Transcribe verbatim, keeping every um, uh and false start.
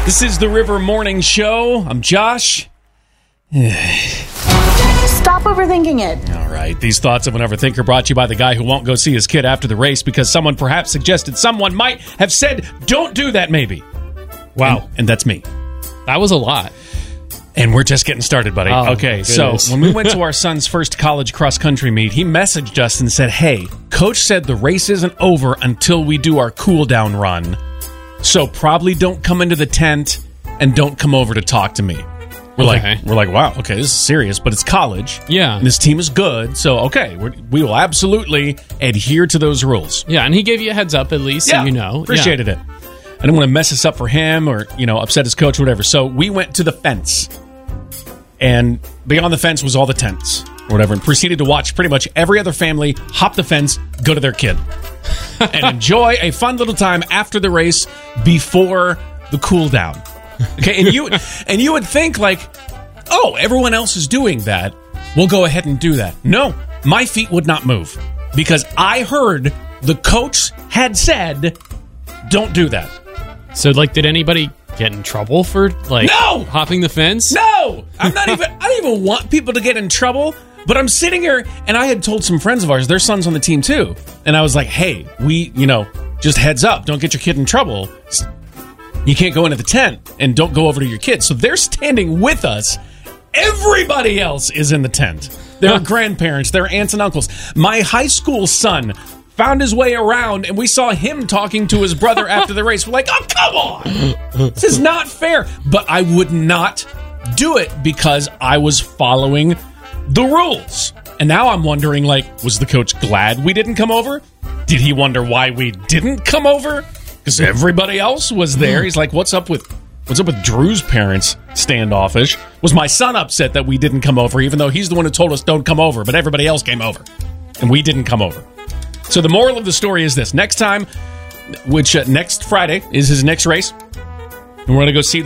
This is the River Morning Show. I'm Josh. Stop overthinking it. All right. These thoughts of an overthinker brought to you by the guy who won't go see his kid after the race because someone perhaps suggested someone might have said, don't do that maybe. Wow. And, and that's me. That was a lot. And we're just getting started, buddy. Oh, okay, so when we went to our son's first college cross-country meet, he messaged us and said, hey, Coach said the race isn't over until we do our cool-down run. So probably don't come into the tent and don't come over to talk to me. We're Okay. like, we're like, wow, okay, this is serious, but it's college. Yeah. And this team is good, so okay, we're, we will absolutely adhere to those rules. Yeah, and he gave you a heads up at least, so you know. Appreciated it. I didn't want to mess this up for him or, you know, upset his coach or whatever. So we went to the fence. And beyond the fence was all the tents or whatever, and proceeded to watch pretty much every other family hop the fence, go to their kid, and enjoy a fun little time after the race before the cool down. Okay, and you and you would think like, oh, everyone else is doing that. We'll go ahead and do that. No, my feet would not move because I heard the coach had said, don't do that. So, like, did anybody get in trouble for, like, No! hopping the fence? No! I'm not even, I don't even want people to get in trouble, but I'm sitting here, and I had told some friends of ours, their son's on the team too, and I was like, hey, we, you know, just heads up, don't get your kid in trouble. You can't go into the tent, and don't go over to your kid. So they're standing with us. Everybody else is in the tent. Their grandparents, their aunts and uncles. My high school son found his way around, and we saw him talking to his brother after the race. We're like, oh, come on! This is not fair. But I would not do it because I was following the rules. And now I'm wondering, like, was the coach glad we didn't come over? Did he wonder why we didn't come over? Because everybody else was there. He's like, what's up with what's up with Drew's parents standoffish? Was my son upset that we didn't come over, even though he's the one who told us don't come over, but everybody else came over, and we didn't come over? So the moral of the story is this. Next time, which uh, next Friday is his next race, and we're going to go see